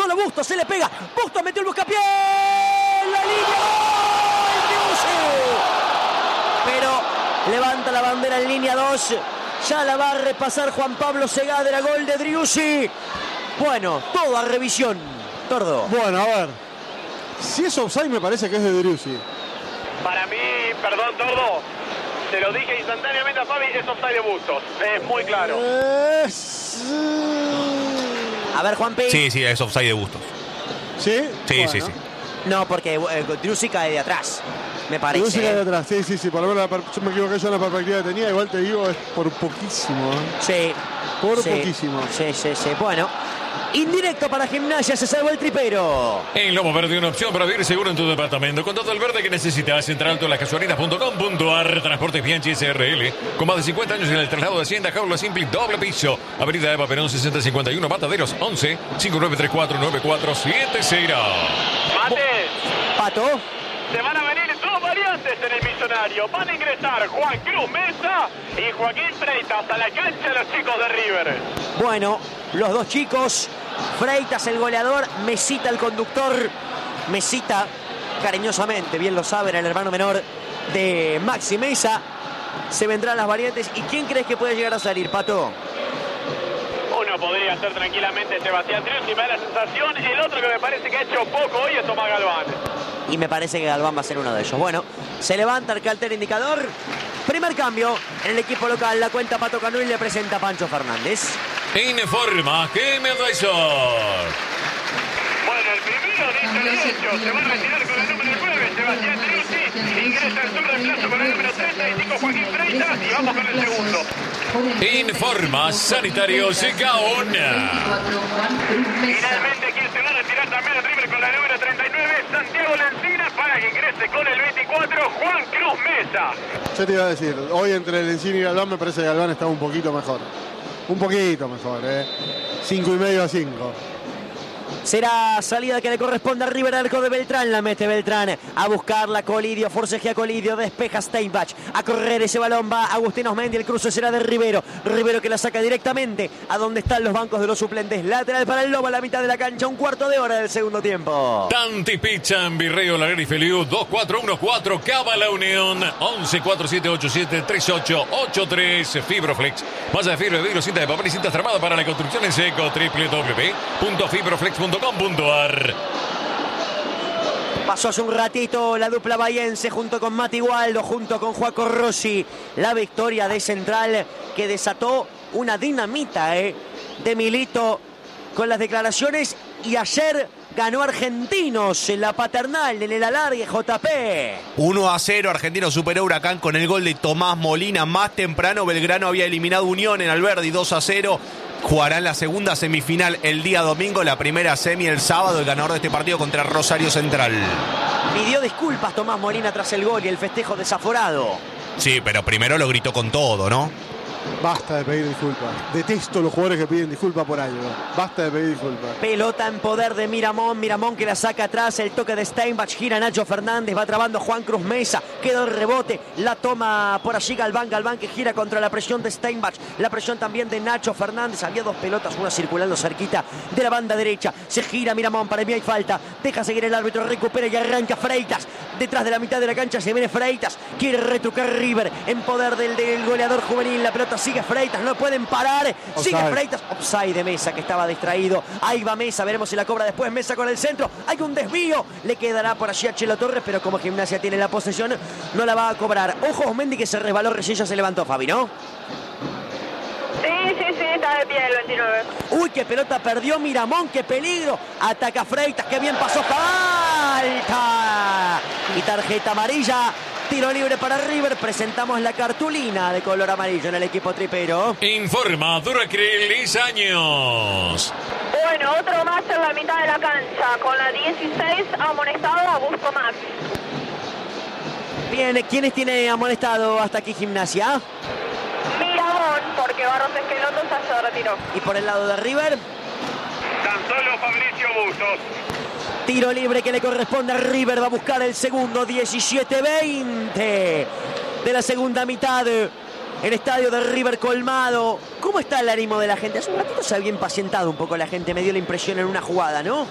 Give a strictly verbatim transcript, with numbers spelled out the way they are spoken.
solo Bustos, se le pega. Bustos metió el buscapié. La línea. ¡Gol! Pero levanta la bandera en línea dos. Ya la va a repasar Juan Pablo Segadra. Gol de Driussi. Bueno, todo a revisión. Tordo. Bueno, a ver. Si es offside me parece que es de Driussi. Para mí, perdón, Tordo, te lo dije instantáneamente a Fabi, es offside de Bustos. Es muy claro. Es... A ver, Juanpi. Sí, sí, es offside de Bustos. ¿Sí? Sí, Bueno. sí, sí. No, porque eh, Driussi cae de atrás, me parece. Driussi cae de ¿eh? atrás, sí, sí, sí. Por lo menos la per- yo me equivoqué yo en la perspectiva que tenía. Igual te digo, es por poquísimo. ¿eh? Sí. Por sí, poquísimo. Sí, sí, sí. Bueno, indirecto para Gimnasia, se salvó el tripero. En Lomo Verde, una opción para vivir seguro en tu departamento. Con todo el verde que necesitas, entra alto en las gasolinas punto com punto ar. Transportes Bianchi S R L. Con más de cincuenta años en el traslado de Hacienda, jaula simple, doble piso. Avenida Eva Perón sesenta cincuenta y uno, Mataderos once, cinco nueve tres cuatro, nueve cuatro siete cero. Mate, Pato. se van a venir dos variantes en el Millonario. Van a ingresar Juan Cruz Mesa y Joaquín Freitas a la cancha de los chicos de River. Bueno, los dos chicos. Freitas el goleador, Mesita el conductor. Mesita, cariñosamente, bien lo sabe, era el hermano menor de Maxi Mesa. Se vendrán las variantes. ¿Y quién crees que puede llegar a salir, Pato? Uno podría ser tranquilamente Sebastián Driussi, me da la sensación. El otro que me parece que ha hecho poco hoy es Tomás Galván. Y me parece que Galván va a ser uno de ellos. Bueno, se levanta el cartel indicador. Primer cambio en el equipo local. La cuenta Pato Canul le presenta a Pancho Fernández. Informa que me Advisor. Bueno, el primero dice el derecho, se va a retirar con el número nueve, Sebastián Driussi. Ingresa en su reemplazo con el número treinta y cinco, Joaquín Freitas. Y vamos con el segundo. Informa Sanitarios Gaona. Finalmente quien se va a retirar también el River con la número treinta y nueve, Santiago Lencina, para que ingrese con el veinticuatro, Juan Cruz Mesa. Yo te iba a decir, hoy entre Lencini y Galván me parece que Galván está un poquito mejor. Un poquito mejor, ¿eh? Cinco y medio a cinco. Será salida que le corresponde a River, arco de Beltrán. La mete Beltrán a buscarla. Colidio, forcejea Colidio, despeja Steinbach. A correr ese balón va Agustín Osmendi. El cruce será de Rivero. Rivero que la saca directamente a donde están los bancos de los suplentes. Lateral para el Lobo a la mitad de la cancha. Un cuarto de hora del segundo tiempo. Tanti Pizza en Virrey Olaguer y Feliu. Dos cuatro uno cuatro Cava La Unión. once cuatro siete ocho siete tres ocho ocho tres. Fibroflex. Malla de fibra de vidrio, cinta de papel y cinta tramada para la construcción en seco. doble u doble u doble u punto fibroflex punto com punto ar. Pasó hace un ratito la dupla bahiense junto con Mati Waldo, junto con Joaco Rossi. La victoria de Central que desató una dinamita eh, de Milito con las declaraciones. Y ayer ganó Argentinos en la Paternal, en el alargue, J P. uno a cero, Argentino superó Huracán con el gol de Tomás Molina. Más temprano Belgrano había eliminado Unión en Alberdi dos a cero. Jugarán la segunda semifinal el día domingo, la primera semi el sábado. El ganador de este partido contra Rosario Central. Pidió disculpas Tomás Molina tras el gol y el festejo desaforado. Sí, pero primero lo gritó con todo, ¿no? Basta de pedir disculpas. Detesto los jugadores que piden disculpas por algo. Basta de pedir disculpas. Pelota en poder de Miramón. Miramón que la saca atrás. El toque de Steinbach. Gira Nacho Fernández. Va trabando Juan Cruz Mesa. Quedó el rebote. La toma por allí Galván. Galván que gira contra la presión de Steinbach. La presión también de Nacho Fernández. Había dos pelotas. Una circulando cerquita de la banda derecha. Se gira Miramón. Para mí hay falta. Deja seguir el árbitro. Recupera y arranca Freitas. Detrás de la mitad de la cancha se viene Freitas. Quiere retrucar River. En poder del, del goleador juvenil. La pelota sigue Freitas, no pueden parar. Sigue Offside. Freitas. Offside de Mesa que estaba distraído. Ahí va Mesa, veremos si la cobra después. Mesa con el centro. Hay un desvío. Le quedará por allí a Chelo Torres, pero como Gimnasia tiene la posesión, no la va a cobrar. Ojo, Osmendi que se resbaló recién, ya se levantó, Fabi, ¿no? Sí, sí, sí, está de pie el veintinueve. Uy, qué pelota perdió Miramón, qué peligro. Ataca Freitas, qué bien pasó. Falta. Y tarjeta amarilla. Tiro libre para River. Presentamos la cartulina de color amarillo en el equipo tripero. Informa Duracrilis Años. Bueno, otro más en la mitad de la cancha. Con la dieciséis amonestado a Augusto Max. Bien, ¿quiénes tiene amonestado hasta aquí Gimnasia? Miramón, porque Barros Esqueloto ya se retiró. Y por el lado de River, Tan solo Fabricio Bustos. tiro libre que le corresponde a River. Va a buscar el segundo. Diecisiete veinte de la segunda mitad. El estadio de River colmado. ¿Cómo está el ánimo de la gente? Hace un ratito se había impacientado un poco la gente. Me dio la impresión en una jugada, ¿no?